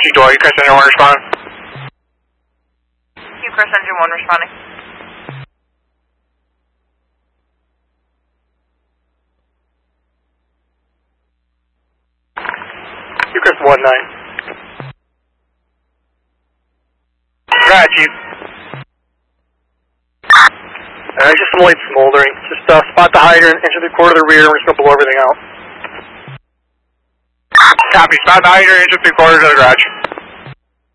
G2, you Chris Engine 1 responding. You Chris Engine 1 responding. You Chris 1-9. Right, Chief. Just some light smoldering. Just spot the hydrant, inch and 3/4 to the rear, and we're just going to blow everything out. Copy. Spot the hydrant, inch and 3/4 to the garage.